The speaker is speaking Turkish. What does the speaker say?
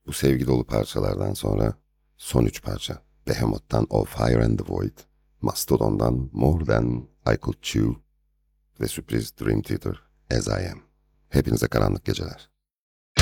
Bu sevgi dolu parçalardan sonra son 3 parça. Behemoth'tan Of Fire and the Void, Mastodon'dan More Than I Could Chew ve sürpriz Dream Theater As I Am. Hepinize karanlık geceler.